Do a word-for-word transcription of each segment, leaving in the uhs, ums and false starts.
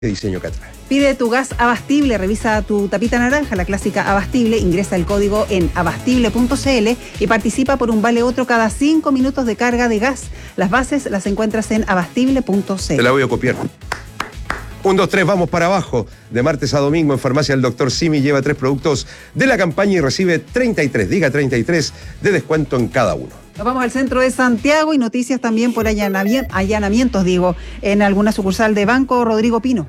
diseño que atrae. Pide tu gas Abastible, revisa tu tapita naranja, la clásica Abastible, ingresa el código en abastible punto cl y participa por un vale otro cada cinco minutos de carga de gas. Las bases las encuentras en abastible punto cl. Te la voy a copiar. Un, dos, tres, vamos para abajo. De martes a domingo en Farmacia el Doctor Simi lleva tres productos de la campaña y recibe treinta y tres, diga treinta y tres, de descuento en cada uno. Nos vamos al centro de Santiago y noticias también por allanami- allanamientos, digo, en alguna sucursal de Banco Rodrigo Pino.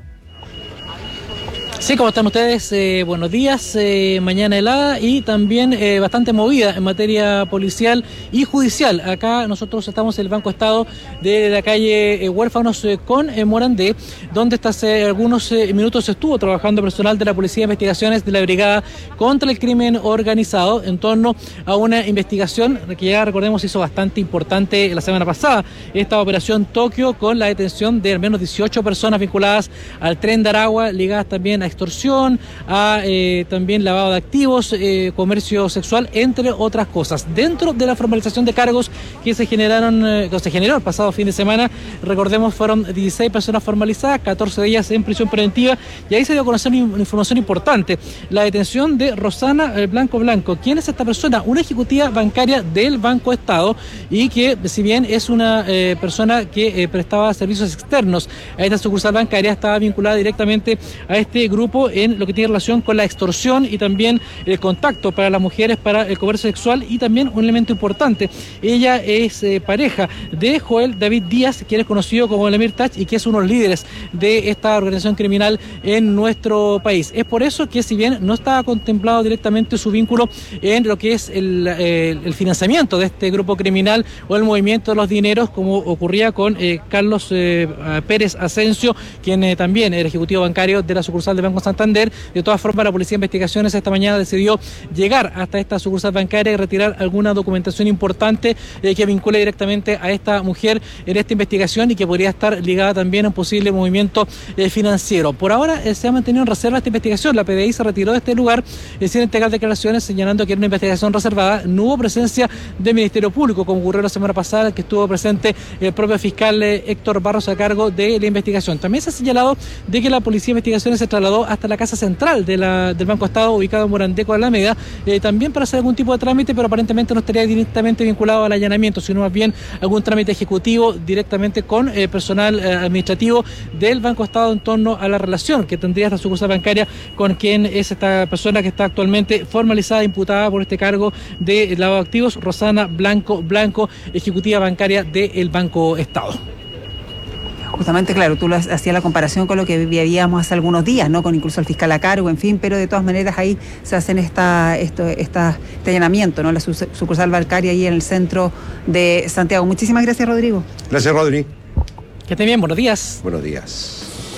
Sí, ¿cómo están ustedes? Eh, buenos días, eh, mañana helada y también eh, bastante movida en materia policial y judicial. Acá nosotros estamos en el Banco Estado de la calle eh, Huérfanos eh, con eh, Morandé, donde hasta hace algunos eh, minutos estuvo trabajando personal de la Policía de Investigaciones de la Brigada contra el Crimen Organizado en torno a una investigación que ya recordemos hizo bastante importante la semana pasada, esta operación Tokio, con la detención de al menos dieciocho personas vinculadas al Tren de Aragua, ligadas también a extorsión, a eh, también lavado de activos, eh, comercio sexual, entre otras cosas. Dentro de la formalización de cargos que se generaron, eh, que se generó el pasado fin de semana, recordemos, fueron dieciséis personas formalizadas, catorce de ellas en prisión preventiva, y ahí se dio a conocer una información importante, la detención de Rosana Blanco Blanco. ¿Quién es esta persona? Una ejecutiva bancaria del Banco Estado, y que si bien es una eh, persona que eh, prestaba servicios externos a esta sucursal bancaria, estaba vinculada directamente a este grupo en lo que tiene relación con la extorsión y también el contacto para las mujeres para el comercio sexual. Y también un elemento importante, ella es eh, pareja de Joel David Díaz, quien es conocido como el Emir Tach y que es uno de los líderes de esta organización criminal en nuestro país. Es por eso que, si bien no estaba contemplado directamente su vínculo en lo que es el, eh, el financiamiento de este grupo criminal o el movimiento de los dineros, como ocurría con eh, Carlos eh, Pérez Asensio, quien eh, también era ejecutivo bancario de la sucursal de Banco Santander. De todas formas, la Policía de Investigaciones esta mañana decidió llegar hasta esta sucursal bancaria y retirar alguna documentación importante eh, que vincule directamente a esta mujer en esta investigación y que podría estar ligada también a un posible movimiento eh, financiero. Por ahora eh, se ha mantenido en reserva esta investigación. La P D I se retiró de este lugar eh, sin entregar declaraciones, señalando que era una investigación reservada. No hubo presencia del Ministerio Público, como ocurrió la semana pasada, que estuvo presente el propio fiscal eh, Héctor Barros a cargo de la investigación. También se ha señalado de que la Policía de Investigaciones se trasladó hasta la casa central de la, del Banco Estado, ubicado en Morandé con Alameda, eh, también para hacer algún tipo de trámite, pero aparentemente no estaría directamente vinculado al allanamiento, sino más bien algún trámite ejecutivo directamente con eh, personal eh, administrativo del Banco Estado en torno a la relación que tendría esta sucursal bancaria con quien es esta persona que está actualmente formalizada, imputada por este cargo de lavado de activos, Rosana Blanco Blanco, ejecutiva bancaria del Banco Estado. Justamente, claro, tú lo hacías la comparación con lo que vivíamos hace algunos días, ¿no? Con incluso el fiscal a cargo, en fin, pero de todas maneras ahí se hacen esta, esto, esta, este allanamiento, ¿no? La sucursal bancaria ahí en el centro de Santiago. Muchísimas gracias, Rodrigo. Gracias, Rodri. Que estén bien, buenos días. Buenos días.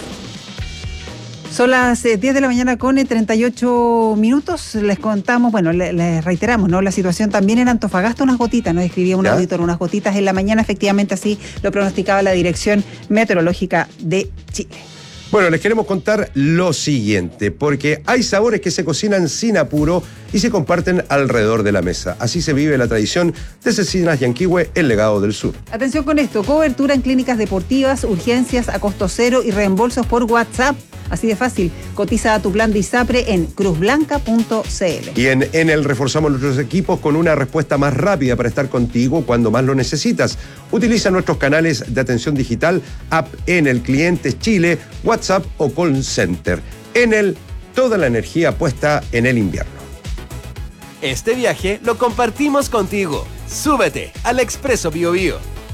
Son las diez de la mañana con treinta y ocho minutos. Les contamos, bueno, les, les reiteramos, ¿no? La situación también en Antofagasta, unas gotitas, nos escribía un ¿Ya? auditor, unas gotitas en la mañana, efectivamente así lo pronosticaba la Dirección Meteorológica de Chile. Bueno, les queremos contar lo siguiente, porque hay sabores que se cocinan sin apuro y se comparten alrededor de la mesa. Así se vive la tradición de Cecinas Yanquihue, el legado del sur. Atención con esto, cobertura en clínicas deportivas, urgencias a costo cero y reembolsos por WhatsApp. Así de fácil, cotiza a tu plan de ISAPRE en cruz blanca punto cl. Y en Enel reforzamos nuestros equipos con una respuesta más rápida para estar contigo cuando más lo necesitas. Utiliza nuestros canales de atención digital, app Enel Clientes Chile, WhatsApp o Call Center. Enel, toda la energía puesta en el invierno. Este viaje lo compartimos contigo. Súbete al Expreso Bio Bio.